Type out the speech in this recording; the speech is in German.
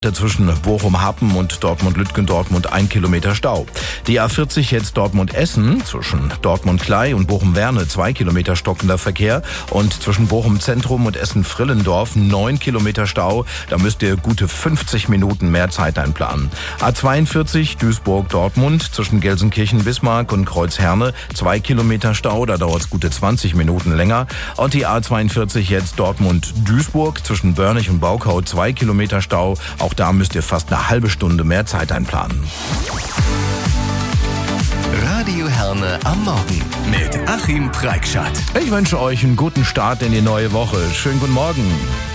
Zwischen Bochum-Happen und Dortmund-Lütgendortmund 1 Kilometer Stau. Die A40 jetzt Dortmund-Essen, zwischen Dortmund-Klei und Bochum-Werne 2 Kilometer stockender Verkehr und zwischen Bochum-Zentrum und Essen-Frillendorf 9 Kilometer Stau. Da müsst ihr gute 50 Minuten mehr Zeit einplanen. A42 Duisburg-Dortmund zwischen Gelsenkirchen-Bismarck und Kreuzherne 2 Kilometer Stau, da dauert es gute 20 Minuten länger. Und die A42 jetzt Dortmund-Duisburg zwischen Börnich und Baukau 2 Kilometer Stau. Auch da müsst ihr fast eine halbe Stunde mehr Zeit einplanen. Radio Herne am Morgen mit Achim Preikschat. Ich wünsche euch einen guten Start in die neue Woche. Schönen guten Morgen.